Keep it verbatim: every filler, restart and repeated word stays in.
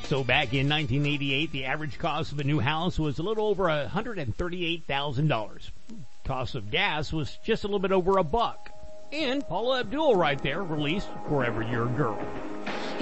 So back in nineteen eighty-eight, the average cost of a new house was a little over one hundred thirty-eight thousand dollars. Cost of gas was just a little bit over a buck. And Paula Abdul right there released Forever Your Girl.